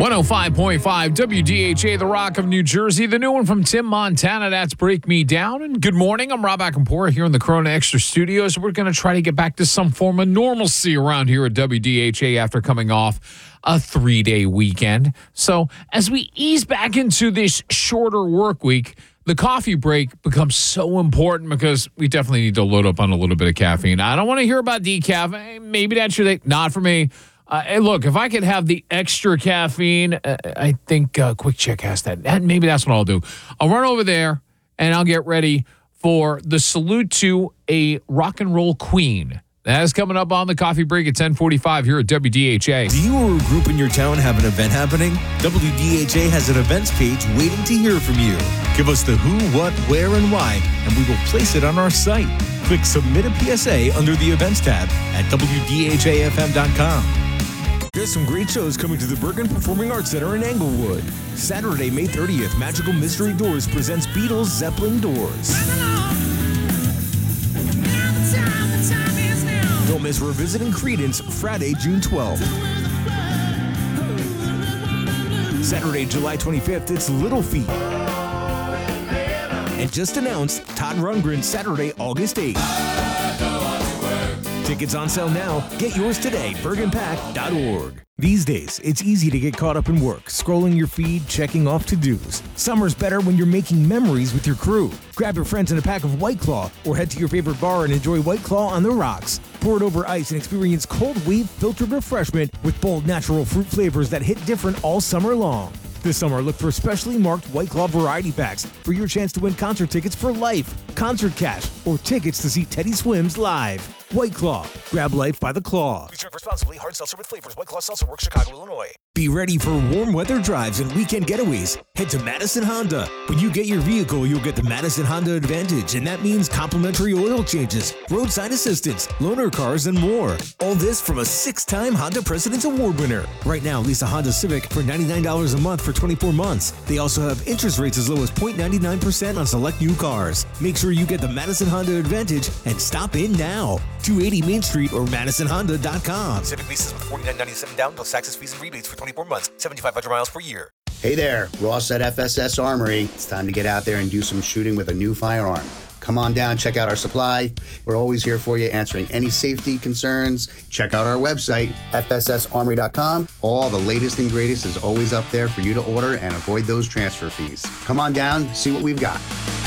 105.5 WDHA, The Rock of New Jersey. The new one from Tim Montana, that's Break Me Down. And good morning, I'm Rob Akampora here in the Corona Extra Studios. We're going to try to get back to some form of normalcy around here at WDHA after coming off a 3-day weekend. So as we ease back into this shorter work week, the coffee break becomes so important because we definitely need to load up on a little bit of caffeine. I don't want to hear about decaf. Maybe that's your thing. Not for me. Hey, look, if I could have the extra caffeine, I think Quick Check has that. And maybe that's what I'll do. I'll run over there and I'll get ready for the salute to a rock and roll queen. That is coming up on the coffee break at 10:45 here at WDHA. Do you or a group in your town have an event happening? WDHA has an events page waiting to hear from you. Give us the who, what, where, and why, and we will place it on our site. Click Submit a PSA under the Events tab at WDHAFM.com. There's some great shows coming to the Bergen Performing Arts Center in Englewood. Saturday, May 30th, Magical Mystery Doors presents Beatles Zeppelin Doors. Don't miss Revisiting Creedence Friday, June 12th. Saturday, July 25th, it's Little Feat. And just announced, Todd Rundgren Saturday, August 8th. Tickets on sale now. Get yours today, bergenpack.org. These days, it's easy to get caught up in work, scrolling your feed, checking off to-dos. Summer's better when you're making memories with your crew. Grab your friends and a pack of White Claw, or head to your favorite bar and enjoy White Claw on the rocks. Pour it over ice and experience cold wave filtered refreshment with bold natural fruit flavors that hit different all summer long. This summer, look for specially marked White Claw variety packs for your chance to win concert tickets for life, concert cash, or tickets to see Teddy Swims live. White Claw. Grab life by the claw. Please drink responsibly. Hard seltzer with flavors. White Claw Seltzer Works, Chicago, Illinois. Be ready for warm weather drives and weekend getaways. Head to Madison Honda. When you get your vehicle, you'll get the Madison Honda Advantage, and that means complimentary oil changes, roadside assistance, loaner cars, and more. All this from a 6-time Honda President's Award winner. Right now, lease a Honda Civic for $99 a month for 24 months. They also have interest rates as low as 0.99% on select new cars. Make sure you get the Madison Honda Advantage and stop in now. 280 Main Street or MadisonHonda.com. Civic leases with $49.97 down plus taxes, fees, and rebates for 24 months, 7,500 miles per year. Hey there, Ross at FSS Armory. It's time to get out there and do some shooting with a new firearm. Come on down, check out our supply. We're always here for you, answering any safety concerns. Check out our website, fssarmory.com. All the latest and greatest is always up there for you to order and avoid those transfer fees. Come on down, see what we've got.